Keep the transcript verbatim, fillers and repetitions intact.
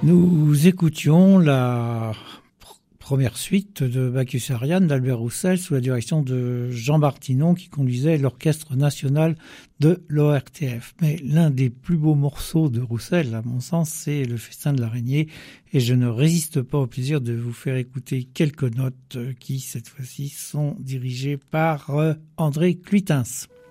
Nous écoutions la pr- première suite de Bacchus et Ariane d'Albert Roussel sous la direction de Jean Bartinon qui conduisait l'Orchestre national de l'O R T F. Mais l'un des plus beaux morceaux de Roussel, à mon sens, c'est le Festin de l'araignée et je ne résiste pas au plaisir de vous faire écouter quelques notes qui, cette fois-ci, sont dirigées par euh, André Cluitens.